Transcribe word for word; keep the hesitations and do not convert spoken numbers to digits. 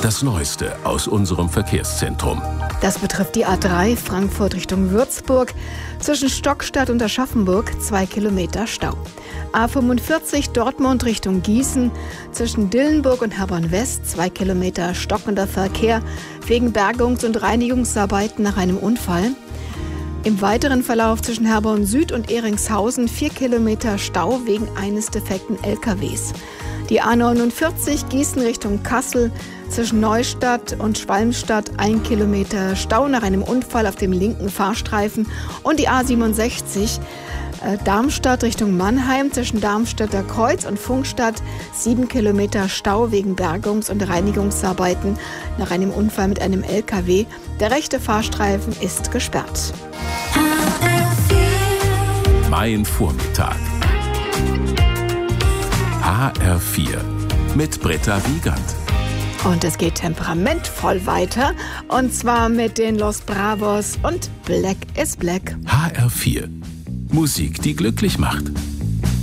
Das Neueste aus unserem Verkehrszentrum. Das betrifft die A drei Frankfurt Richtung Würzburg. Zwischen Stockstadt und Aschaffenburg zwei Kilometer Stau. A fünfundvierzig Dortmund Richtung Gießen. Zwischen Dillenburg und Herborn West zwei Kilometer stockender Verkehr wegen Bergungs- und Reinigungsarbeiten nach einem Unfall. Im weiteren Verlauf zwischen Herborn Süd und Ehringshausen vier Kilometer Stau wegen eines defekten L K Ws. Die A neunundvierzig Gießen Richtung Kassel, zwischen Neustadt und Schwalmstadt ein Kilometer Stau nach einem Unfall auf dem linken Fahrstreifen. Und die A siebenundsechzig äh, Darmstadt Richtung Mannheim, zwischen Darmstädter Kreuz und Funkstadt sieben Kilometer Stau wegen Bergungs- und Reinigungsarbeiten nach einem Unfall mit einem L K W. Der rechte Fahrstreifen ist gesperrt. Mein Vormittag. H R vier mit Britta Wiegand. Und es geht temperamentvoll weiter. Und zwar mit den Los Bravos und Black is Black. H R vier. Musik, die glücklich macht.